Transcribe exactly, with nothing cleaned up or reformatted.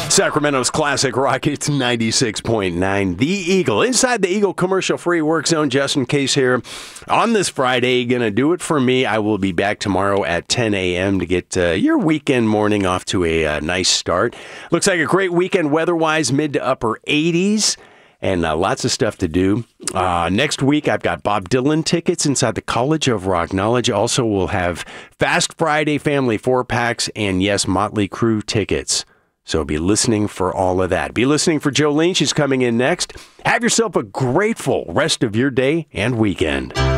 Sacramento's classic rock, it's ninety-six point nine. The Eagle. Inside the Eagle commercial-free work zone, Justin Case here. On this Friday, going to do it for me. I will be back tomorrow at ten a.m. to get uh, your weekend morning off to a uh, nice start. Looks like a great weekend weather-wise, mid to upper eighties. And uh, lots of stuff to do. Uh, next week, I've got Bob Dylan tickets inside the College of Rock Knowledge. Also, we'll have Fast Friday Family four-packs and, yes, Motley Crue tickets. So be listening for all of that. Be listening for Jolene. She's coming in next. Have yourself a grateful rest of your day and weekend.